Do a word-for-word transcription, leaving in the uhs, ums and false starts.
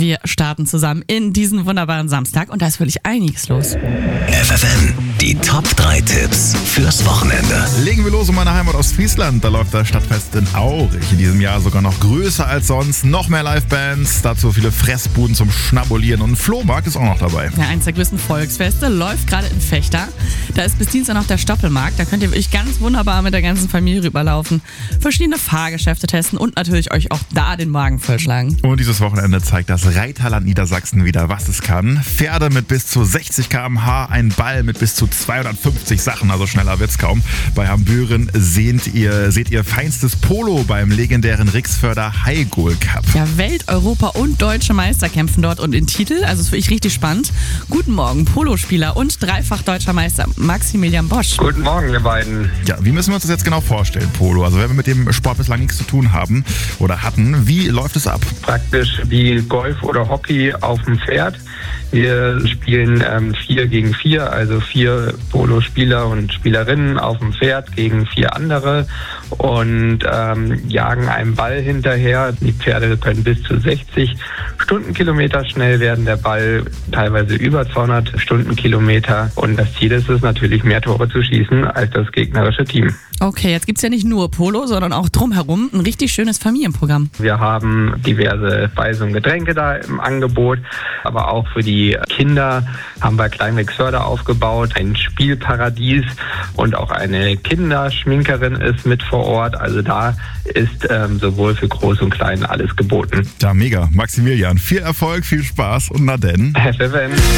Wir starten zusammen in diesen wunderbaren Samstag und da ist wirklich einiges los. F F M, die Top drei Tipps fürs Wochenende. Legen wir los in meine Heimat Ostfriesland. Da läuft das Stadtfest in Aurich. In diesem Jahr sogar noch größer als sonst. Noch mehr Livebands, dazu viele Fressbuden zum Schnabulieren und ein Flohmarkt ist auch noch dabei. Ja, eins der größten Volksfeste läuft gerade in Fechter. Da ist bis Dienstag noch der Stoppelmarkt. Da könnt ihr wirklich ganz wunderbar mit der ganzen Familie rüberlaufen, verschiedene Fahrgeschäfte testen und natürlich euch auch da den Magen vollschlagen. Und dieses Wochenende zeigt das Reiterland Niedersachsen wieder, was es kann. Pferde mit bis zu sechzig Kilometer pro Stunde, ein Ball mit bis zu zweihundertfünfzig Sachen, also schneller wird's kaum. Bei Hambüren seht ihr, seht ihr feinstes Polo beim legendären Rixförder Highgoal Cup. Ja, Welt-, Europa- und Deutsche Meister kämpfen dort und in Titel, also ist wirklich richtig spannend. Guten Morgen, Polospieler und dreifach deutscher Meister Maximilian Bosch. Guten Morgen, ihr beiden. Ja, wie müssen wir uns das jetzt genau vorstellen, Polo? Also wenn wir mit dem Sport bislang nichts zu tun haben oder hatten, wie läuft es ab? Praktisch wie Golf oder Hockey auf dem Pferd. Wir spielen ähm, vier gegen vier, also vier Polospieler und Spielerinnen auf dem Pferd gegen vier andere und ähm, jagen einen Ball hinterher. Die Pferde können bis zu sechzig Stundenkilometer schnell werden, der Ball teilweise über zweihundert Stundenkilometer und das Ziel ist es natürlich, mehr Tore zu schießen als das gegnerische Team. Okay, jetzt gibt's ja nicht nur Polo, sondern auch drumherum ein richtig schönes Familienprogramm. Wir haben diverse Speisen und Getränke da im Angebot, aber auch für die Kinder haben wir Klein Rixförde aufgebaut, ein Spielparadies und auch eine Kinderschminkerin ist mit vor Ort. Also da ist ähm, sowohl für Groß und Klein alles geboten. Ja, mega. Maximilian, viel Erfolg, viel Spaß und na denn. F F M.